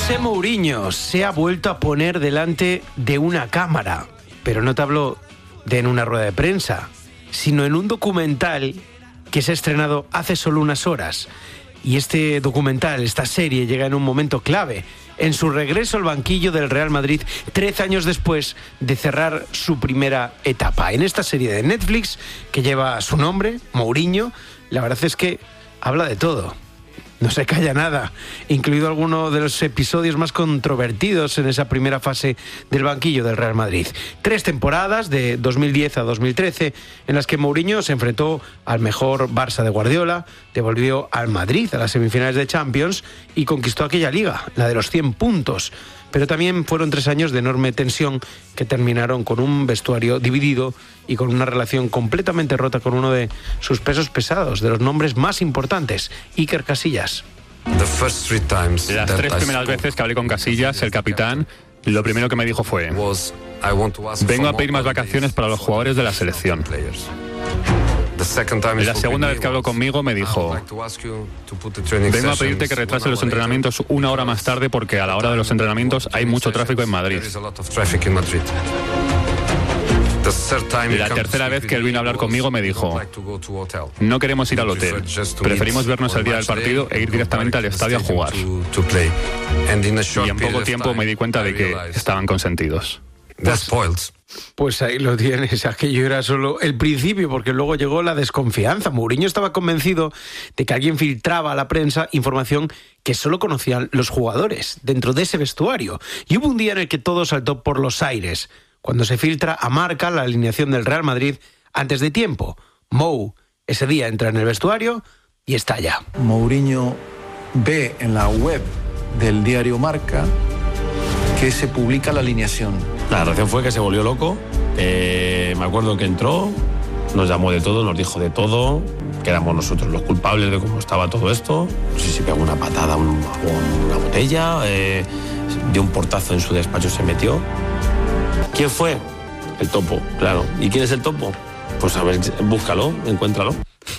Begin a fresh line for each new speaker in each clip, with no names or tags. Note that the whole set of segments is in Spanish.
José Mourinho se ha vuelto a poner delante de una cámara, pero no te hablo de en una rueda de prensa, sino en un documental que se ha estrenado hace solo unas horas. Y este documental, esta serie, llega en un momento clave, en su regreso al banquillo del Real Madrid 13 años después de cerrar su primera etapa. En esta serie de Netflix, que lleva su nombre, Mourinho, la verdad es que habla de todo. No se calla nada, incluido alguno de los episodios más controvertidos en esa primera fase del banquillo del Real Madrid. 3 temporadas, de 2010 a 2013, en las que Mourinho se enfrentó al mejor Barça de Guardiola, devolvió al Madrid a las semifinales de Champions y conquistó aquella liga, la de los 100 puntos. Pero también fueron 3 años de enorme tensión que terminaron con un vestuario dividido y con una relación completamente rota con uno de sus pesos pesados, de los nombres más importantes, Iker Casillas.
Las 3 primeras veces que hablé con Casillas, el capitán, lo primero que me dijo fue: vengo a pedir más vacaciones para los jugadores de la selección. La segunda vez que habló conmigo me dijo: vengo a pedirte que retrases los entrenamientos 1 hora más tarde porque a la hora de los entrenamientos hay mucho tráfico en Madrid. La tercera vez que él vino a hablar conmigo me dijo: no queremos ir al hotel, preferimos vernos el día del partido e ir directamente al estadio a jugar. Y en poco tiempo me di cuenta de que estaban consentidos.
Pues ahí lo tienes, aquello era solo el principio, porque luego llegó la desconfianza. Mourinho estaba convencido de que alguien filtraba a la prensa información que solo conocían los jugadores dentro de ese vestuario. Y hubo un día en el que todo saltó por los aires, cuando se filtra a Marca la alineación del Real Madrid antes de tiempo. Mou ese día entra en el vestuario y estalla.
Mourinho ve en la web del diario Marca que se publica la alineación.
La reacción fue que se volvió loco. Me acuerdo que entró, nos llamó de todo, nos dijo de todo, que éramos nosotros los culpables de cómo estaba todo esto. No sé si pegó una patada a una botella, dio un portazo en su despacho, se metió. ¿Quién fue? El Topo, claro. ¿Y quién es el Topo? Pues a ver, búscalo, encuéntralo.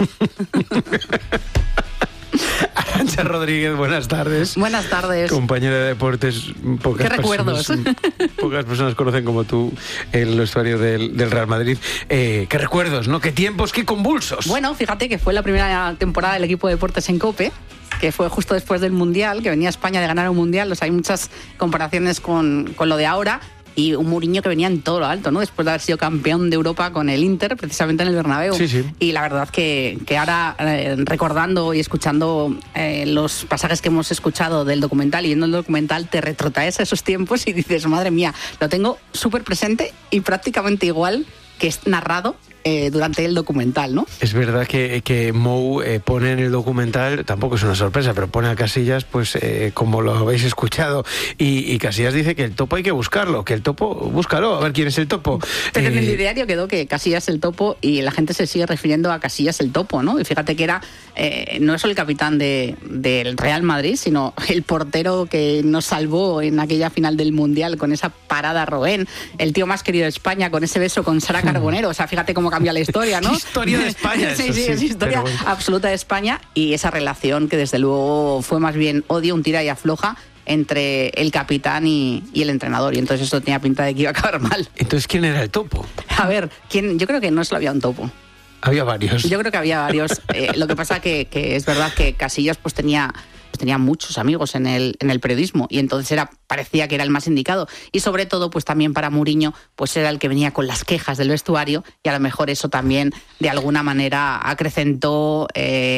Arantxa Rodríguez, buenas tardes.
Buenas tardes.
Compañera de deportes.
¿Qué recuerdos?
Pocas personas conocen como tú el vestuario del Real Madrid. ¿Qué recuerdos, no? ¿Qué tiempos, qué convulsos?
Bueno, fíjate que fue la primera temporada del equipo de deportes en COPE, que fue justo después del Mundial, que venía España de ganar un Mundial. Hay muchas comparaciones con lo de ahora. Y un Mourinho que venía en todo lo alto, ¿no? Después de haber sido campeón de Europa con el Inter, precisamente en el Bernabéu.
Sí, sí.
Y la verdad que ahora, recordando y escuchando los pasajes que hemos escuchado del documental y viendo el documental, te retrotraes a esos tiempos y dices, madre mía, lo tengo súper presente y prácticamente igual que es narrado durante el documental, ¿no?
Es verdad que Mou pone en el documental, tampoco es una sorpresa, pero pone a Casillas, pues como lo habéis escuchado, y Casillas dice que el Topo hay que buscarlo, que el Topo, búscalo, a ver quién es el Topo.
Pero en el ideario quedó que Casillas el Topo y la gente se sigue refiriendo a Casillas el Topo, ¿no? Y fíjate que era no solo el capitán del Real Madrid, sino el portero que nos salvó en aquella final del Mundial con esa parada a Roén, el tío más querido de España con ese beso con Sara Carbonero. O sea, fíjate cómo cambia la historia, ¿no?
Historia de España.
Sí, es historia absoluta de España, y esa relación que desde luego fue más bien odio, un tira y afloja entre el capitán y el entrenador, y entonces esto tenía pinta de que iba a acabar mal.
Entonces, ¿quién era el Topo?
A ver, yo creo que no solo había un Topo.
Había varios.
Yo creo que había varios. Lo que pasa que es verdad que Casillas pues tenía muchos amigos en el periodismo, y entonces parecía que era el más indicado, y sobre todo pues también para Mourinho pues era el que venía con las quejas del vestuario, y a lo mejor eso también de alguna manera acrecentó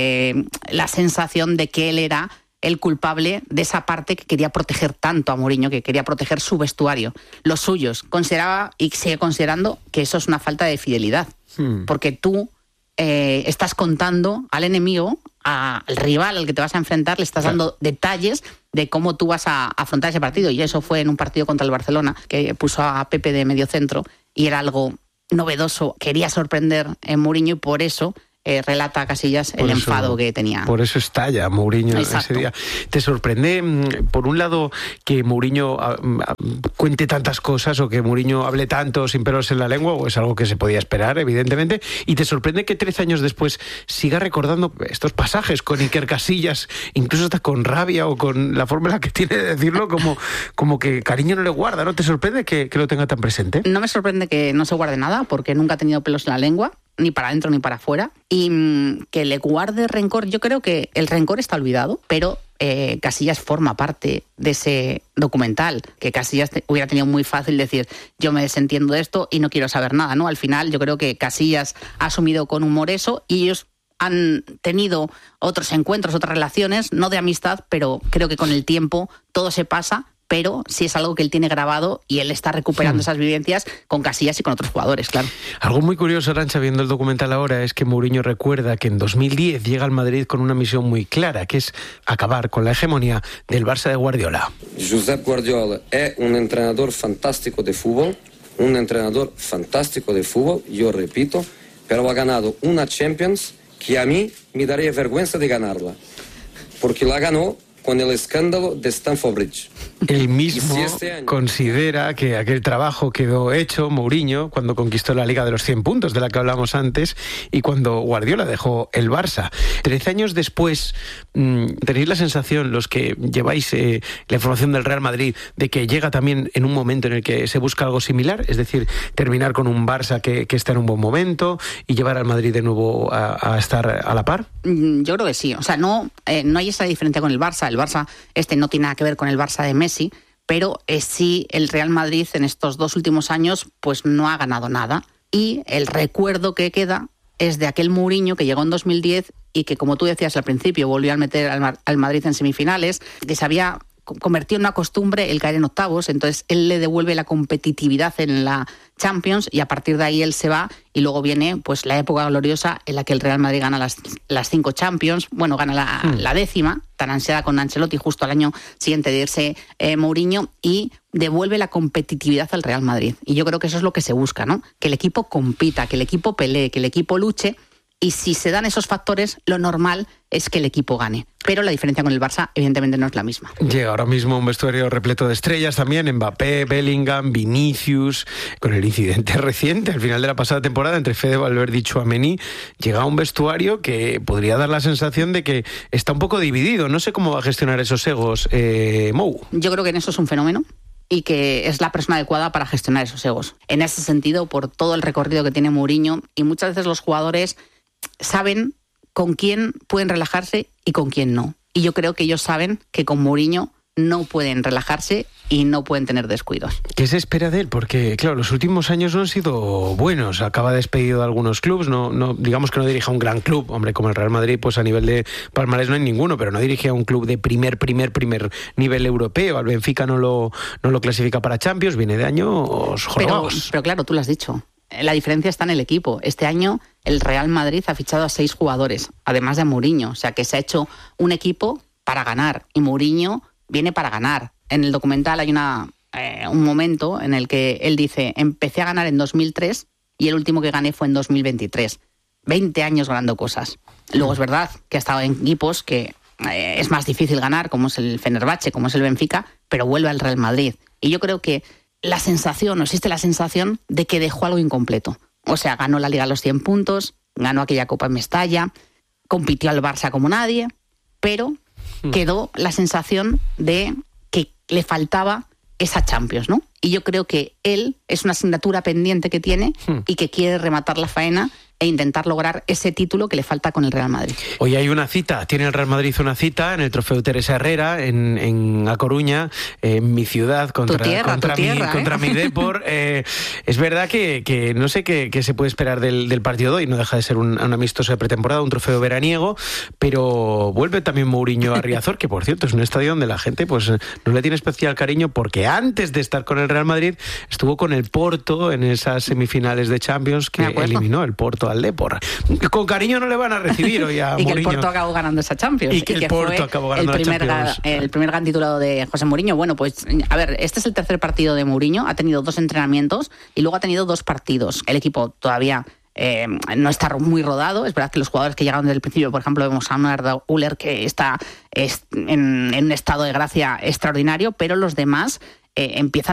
la sensación de que él era el culpable de esa parte que quería proteger tanto a Mourinho, que quería proteger su vestuario, los suyos. Consideraba y sigue considerando que eso es una falta de fidelidad, porque tú estás contando al enemigo, al rival al que te vas a enfrentar, le estás dando detalles de cómo tú vas a afrontar ese partido. Y eso fue en un partido contra el Barcelona, que puso a Pepe de mediocentro, y era algo novedoso. Quería sorprender en Mourinho, y por eso relata Casillas el enfado que tenía.
Por eso estalla Mourinho ese día. ¿Te sorprende, por un lado, que Mourinho cuente tantas cosas o que Mourinho hable tanto sin pelos en la lengua, o es algo que se podía esperar, evidentemente? ¿Y te sorprende que 13 años después siga recordando estos pasajes con Iker Casillas, incluso hasta con rabia o con la forma en la que tiene de decirlo, como que cariño no le guarda, ¿no? ¿Te sorprende que lo tenga tan presente?
No me sorprende que no se guarde nada, porque nunca ha tenido pelos en la lengua, ni para adentro ni para afuera, y que le guarde rencor. Yo creo que el rencor está olvidado, pero Casillas forma parte de ese documental, que Casillas hubiera tenido muy fácil decir, yo me desentiendo de esto y no quiero saber nada, ¿no? Al final yo creo que Casillas ha asumido con humor eso, y ellos han tenido otros encuentros, otras relaciones, no de amistad, pero creo que con el tiempo todo se pasa, pero sí es algo que él tiene grabado y él está recuperando esas vivencias con Casillas y con otros jugadores, claro.
Algo muy curioso, Arantxa, viendo el documental ahora, es que Mourinho recuerda que en 2010 llega al Madrid con una misión muy clara, que es acabar con la hegemonía del Barça de Guardiola.
Josep Guardiola es un entrenador fantástico de fútbol, yo repito, pero ha ganado una Champions que a mí me daría vergüenza de ganarla, porque la ganó con el escándalo de Stamford Bridge.
Él mismo considera que aquel trabajo quedó hecho, Mourinho, cuando conquistó la Liga de los 100 puntos, de la que hablamos antes, y cuando Guardiola dejó el Barça. 13 años después, ¿tenéis la sensación, los que lleváis la información del Real Madrid, de que llega también en un momento en el que se busca algo similar? Es decir, terminar con un Barça que está en un buen momento y llevar al Madrid de nuevo a estar a la par.
Yo creo que sí. O sea, no hay esa diferencia con el Barça. El Barça no tiene nada que ver con el Barça de Messi, pero sí el Real Madrid en estos 2 últimos años pues no ha ganado nada, y el recuerdo que queda es de aquel Mourinho que llegó en 2010 y que, como tú decías al principio, volvió a meter al Madrid en semifinales, que se había convertido en una costumbre el caer en octavos. Entonces él le devuelve la competitividad en la Champions y a partir de ahí él se va, y luego viene pues la época gloriosa en la que el Real Madrid gana las 5 Champions, gana la 10ª, tan ansiada con Ancelotti, justo al año siguiente de irse Mourinho, y devuelve la competitividad al Real Madrid. Y yo creo que eso es lo que se busca, ¿no? Que el equipo compita, que el equipo pelee, que el equipo luche. Y si se dan esos factores, lo normal es que el equipo gane. Pero la diferencia con el Barça, evidentemente, no es la misma.
Llega ahora mismo un vestuario repleto de estrellas también, Mbappé, Bellingham, Vinicius, con el incidente reciente al final de la pasada temporada entre Fede Valverde y Tchouaméni. Llega un vestuario que podría dar la sensación de que está un poco dividido. No sé cómo va a gestionar esos egos, Mou.
Yo creo que en eso es un fenómeno, y que es la persona adecuada para gestionar esos egos. En ese sentido, por todo el recorrido que tiene Mourinho, y muchas veces los jugadores saben con quién pueden relajarse y con quién no. Y yo creo que ellos saben que con Mourinho no pueden relajarse y no pueden tener descuidos.
¿Qué se espera de él? Porque, claro, los últimos años no han sido buenos. Acaba despedido de algunos clubes, no digamos que no dirige a un gran club. Hombre, como el Real Madrid, pues a nivel de palmarés no hay ninguno, pero no dirige a un club de primer nivel europeo. Al Benfica no lo clasifica para Champions, viene de años jorobados.
Pero claro, tú lo has dicho. La diferencia está en el equipo. Este año el Real Madrid ha fichado a 6 jugadores, además de Mourinho. O sea que se ha hecho un equipo para ganar, y Mourinho viene para ganar. En el documental hay un momento en el que él dice: empecé a ganar en 2003 y el último que gané fue en 2023. 20 años ganando cosas. Luego es verdad que ha estado en equipos que es más difícil ganar, como es el Fenerbahce, como es el Benfica, pero vuelve al Real Madrid. Y yo creo que existe la sensación de que dejó algo incompleto. O sea, ganó la Liga a los 100 puntos, ganó aquella Copa en Mestalla, compitió al Barça como nadie, pero quedó la sensación de que le faltaba esa Champions, ¿no? Y yo creo que él es una asignatura pendiente que tiene y que quiere rematar la faena e intentar lograr ese título que le falta con el Real Madrid.
Hoy hay una cita, tiene el Real Madrid una cita en el Trofeo Teresa Herrera, en A Coruña, en mi ciudad, contra mi Depor. Es verdad que no sé qué se puede esperar del partido de hoy, no deja de ser un amistoso de pretemporada, un trofeo veraniego, pero vuelve también Mourinho a Riazor, que por cierto es un estadio donde la gente pues no le tiene especial cariño, porque antes de estar con el Real Madrid estuvo con el Porto en esas semifinales de Champions que eliminó el Porto al Depor. Con cariño no le van a recibir hoy a Mourinho.
Y que el Porto acabó ganando esa Champions.
Y que el Porto acabó ganando la Champions.
El primer gran título de José Mourinho. Bueno, pues a ver, este es el tercer partido de Mourinho. Ha tenido 2 entrenamientos y luego ha tenido 2 partidos. El equipo todavía no está muy rodado. Es verdad que los jugadores que llegaron desde el principio, por ejemplo, vemos a un Arda Güler que está en un estado de gracia extraordinario, pero los demás empiezan